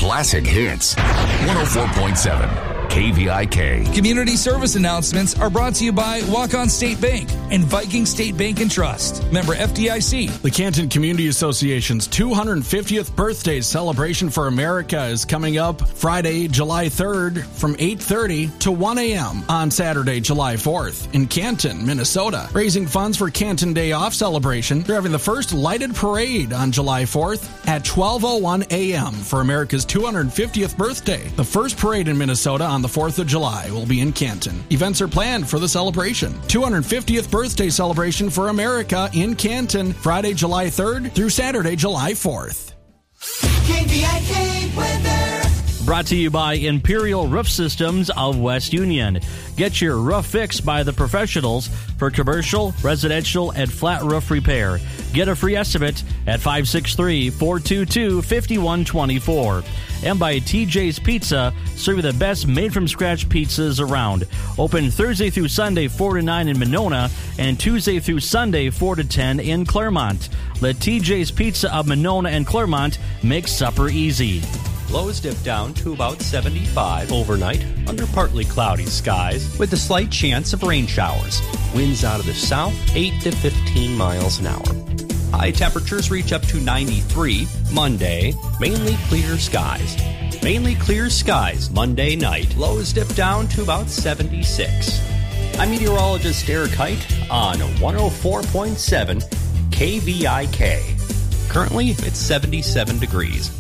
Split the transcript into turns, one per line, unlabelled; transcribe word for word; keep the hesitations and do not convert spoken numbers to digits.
classic hits. one oh four point seven K V I K.
Community service announcements are brought to you by Walk-On State Bank and Viking State Bank and Trust. Member F D I C.
The Canton Community Association's two hundred fiftieth birthday celebration for America is coming up Friday, July third from eight thirty to one a.m. on Saturday, July fourth in Canton, Minnesota. Raising funds for Canton Day Off celebration, they're having the first lighted parade on July fourth at twelve oh one a.m. for America's two hundred fiftieth birthday. The first parade in Minnesota on the fourth of July will be in Canton. Events are planned for the celebration. two hundred fiftieth birthday celebration for America in Canton, Friday, July third through Saturday, July fourth.
K V I K weather.
Brought to you by Imperial Roof Systems of West Union. Get your roof fixed by the professionals for commercial, residential, and flat roof repair. Get a free estimate at five six three, four two two, five one two four. And by T J's Pizza, serving the best made-from-scratch pizzas around. Open Thursday through Sunday, four to nine in Monona, and Tuesday through Sunday, four to ten in Claremont. Let T J's Pizza of Monona and Claremont make supper easy.
Lows dip down to about seventy-five overnight under partly cloudy skies with a slight chance of rain showers. Winds out of the south, eight to fifteen miles an hour. High temperatures reach up to ninety-three Monday, mainly clear skies. Mainly clear skies Monday night. Lows dip down to about seventy-six. I'm meteorologist Derek Height on one oh four point seven K V I K. Currently, it's seventy-seven degrees.